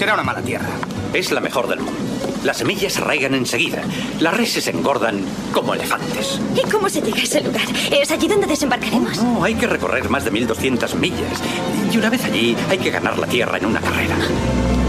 Será una mala tierra. Es la mejor del mundo. Las semillas arraigan enseguida. Las reses engordan como elefantes. ¿Y cómo se llega a ese lugar? ¿Es allí donde desembarcaremos? No, hay que recorrer más de 1200 millas. Y una vez allí, hay que ganar la tierra en una carrera.